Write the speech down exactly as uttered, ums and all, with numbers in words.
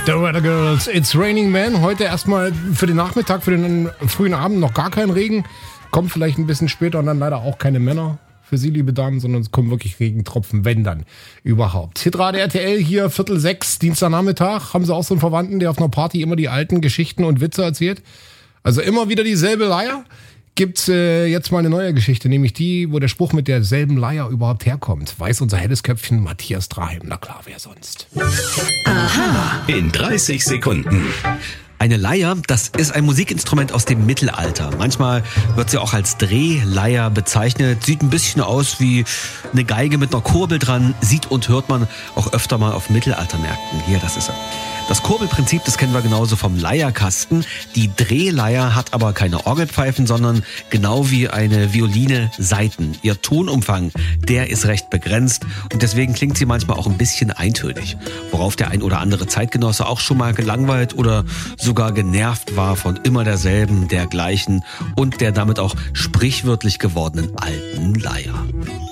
The Weather Girls, It's Raining Man. Heute erstmal für den Nachmittag, für den frühen Abend noch gar kein Regen. Kommt vielleicht ein bisschen später und dann leider auch keine Männer für Sie, liebe Damen, sondern es kommen wirklich Regentropfen, wenn dann überhaupt. Hitradio R T L hier, Viertel sechs, Dienstagnachmittag. Haben Sie auch so einen Verwandten, der auf einer Party immer die alten Geschichten und Witze erzählt? Also immer wieder dieselbe Leier? Gibt's äh, jetzt mal eine neue Geschichte, nämlich die, wo der Spruch mit derselben Leier überhaupt herkommt. Weiß unser helles Köpfchen Matthias Draheim. Na klar, wer sonst? Aha. In dreißig Sekunden. Eine Leier, das ist ein Musikinstrument aus dem Mittelalter. Manchmal wird sie auch als Drehleier bezeichnet. Sieht ein bisschen aus wie eine Geige mit einer Kurbel dran. Sieht und hört man auch öfter mal auf Mittelaltermärkten. Hier, das ist er. Das Kurbelprinzip, das kennen wir genauso vom Leierkasten. Die Drehleier hat aber keine Orgelpfeifen, sondern genau wie eine Violine Saiten. Ihr Tonumfang, der ist recht begrenzt und deswegen klingt sie manchmal auch ein bisschen eintönig. Worauf der ein oder andere Zeitgenosse auch schon mal gelangweilt oder sogar genervt war von immer derselben, der gleichen und der damit auch sprichwörtlich gewordenen alten Leier.